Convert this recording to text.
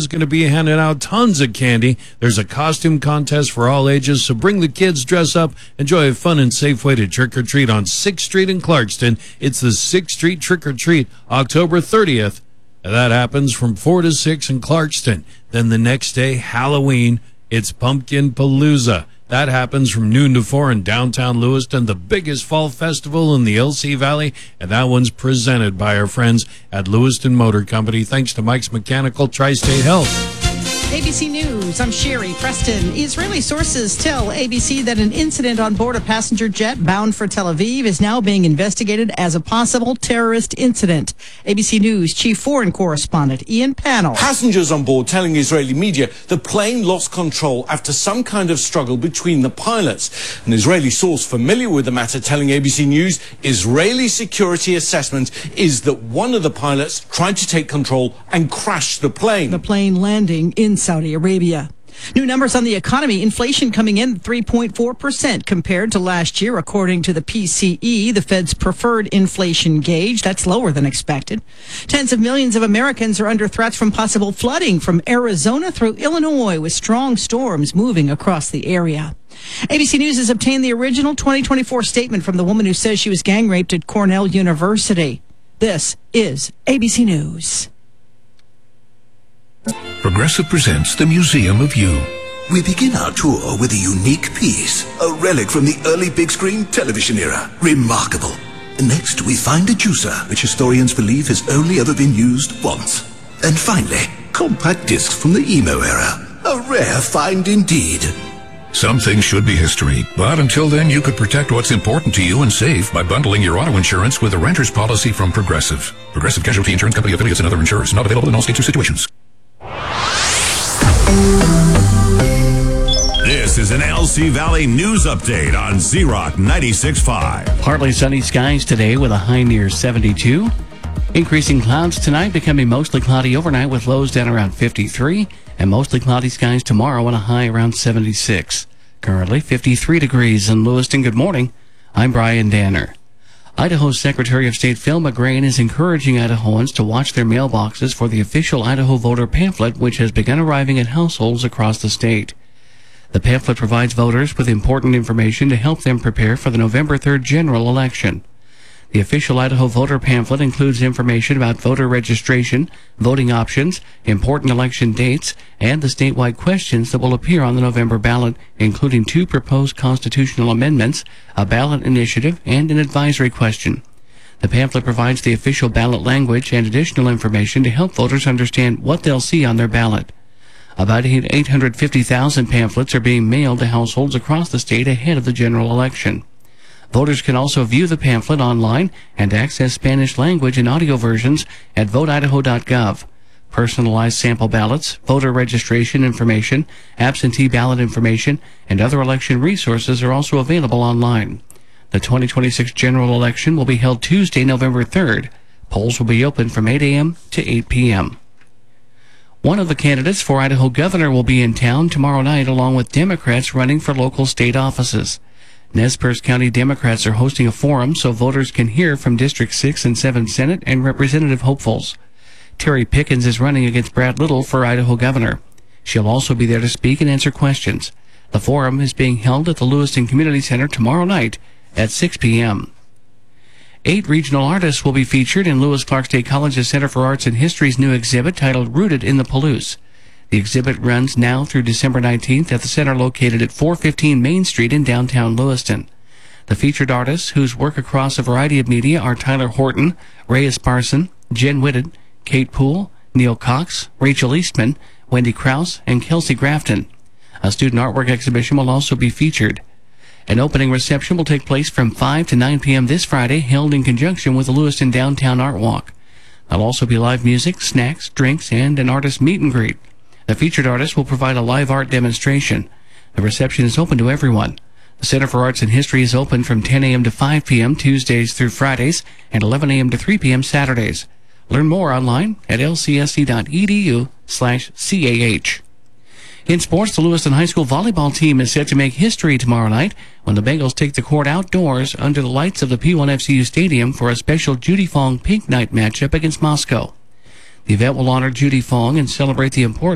is going to be handing out tons of candy. There's a costume contest for all ages, so bring the kids, dress up, enjoy a fun and safe way to trick-or-treat on 6th Street in Clarkston. It's the 6th Street Trick-or-Treat, October 30th. That happens from 4 to 6 in Clarkston. Then the next day, Halloween, it's Pumpkin Palooza. That happens from noon to 4 in downtown Lewiston, the biggest fall festival in the LC Valley, and that one's presented by our friends at Lewiston Motor Company, thanks to Mike's Mechanical Tri-State Health. ABC News, I'm Sherry Preston. Israeli sources tell ABC that an incident on board a passenger jet bound for Tel Aviv is now being investigated as a possible terrorist incident. ABC News chief foreign correspondent Ian Pannell. Passengers on board telling Israeli media the plane lost control after some kind of struggle between the pilots. An Israeli source familiar with the matter telling ABC News Israeli security assessment is that one of the pilots tried to take control and crashed the plane. The plane landing in Saudi Arabia. New numbers on the economy. Inflation coming in at 3.4% compared to last year, according to the PCE, the Fed's preferred inflation gauge. That's lower than expected. Tens of millions of Americans are under threats from possible flooding from Arizona through Illinois, with strong storms moving across the area. ABC News has obtained the original 2024 statement from the woman who says she was gang raped at Cornell University. This is ABC News. Progressive presents the Museum of You. We begin our tour with a unique piece, a relic from the early big screen television era. Remarkable. Next, we find a juicer, which historians believe has only ever been used once. And finally, compact discs from the emo era. A rare find indeed. Some things should be history, but until then you could protect what's important to you and save by bundling your auto insurance with a renter's policy from Progressive. Progressive Casualty Insurance Company affiliates and other insurers. Not available in all states or situations. This is an LC Valley news update on Z-Rock 96.5. Partly sunny skies today with a high near 72. Increasing clouds tonight, becoming mostly cloudy overnight with lows down around 53. And mostly cloudy skies tomorrow and a high around 76. Currently 53 degrees in Lewiston. Good morning. I'm Brian Danner. Idaho's Secretary of State Phil McGrain is encouraging Idahoans to watch their mailboxes for the official Idaho voter pamphlet, which has begun arriving at households across the state. The pamphlet provides voters with important information to help them prepare for the November 3rd general election. The official Idaho voter pamphlet includes information about voter registration, voting options, important election dates, and the statewide questions that will appear on the November ballot, including 2 proposed constitutional amendments, a ballot initiative, and an advisory question. The pamphlet provides the official ballot language and additional information to help voters understand what they'll see on their ballot. About 850,000 pamphlets are being mailed to households across the state ahead of the general election. Voters can also view the pamphlet online and access Spanish language and audio versions at voteidaho.gov. Personalized sample ballots, voter registration information, absentee ballot information, and other election resources are also available online. The 2026 general election will be held Tuesday, November 3rd. Polls will be open from 8 a.m. to 8 p.m. One of the candidates for Idaho governor will be in town tomorrow night, along with Democrats running for local state offices. Nez Perce County Democrats are hosting a forum so voters can hear from District 6 and 7 Senate and Representative hopefuls. Terry Pickens is running against Brad Little for Idaho governor. She'll also be there to speak and answer questions. The forum is being held at the Lewiston Community Center tomorrow night at 6 p.m. 8 regional artists will be featured in Lewis Clark State College's Center for Arts and History's new exhibit titled Rooted in the Palouse. The exhibit runs now through December 19th at the center located at 415 Main Street in downtown Lewiston. The featured artists, whose work across a variety of media, are Tyler Horton, Ray Esparson, Jen Whitted, Kate Poole, Neil Cox, Rachel Eastman, Wendy Krause, and Kelsey Grafton. A student artwork exhibition will also be featured. An opening reception will take place from 5 to 9 p.m. this Friday, held in conjunction with the Lewiston Downtown Art Walk. There'll also be live music, snacks, drinks, and an artist meet and greet. The featured artist will provide a live art demonstration. The reception is open to everyone. The Center for Arts and History is open from 10 a.m. to 5 p.m. Tuesdays through Fridays and 11 a.m. to 3 p.m. Saturdays. Learn more online at lcsc.edu/CAH. In sports, the Lewiston High School volleyball team is set to make history tomorrow night when the Bengals take the court outdoors under the lights of the P1FCU Stadium for a special Judy Fong Pink Night matchup against Moscow. The event will honor Judy Fong and celebrate the importance